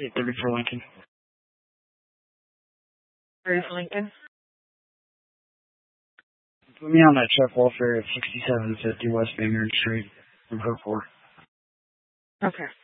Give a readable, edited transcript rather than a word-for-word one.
830 for Lincoln. Where's Lincoln? Put me on that Chuck Welfare at 6750 West Vineyard Street from Hope 4. Okay.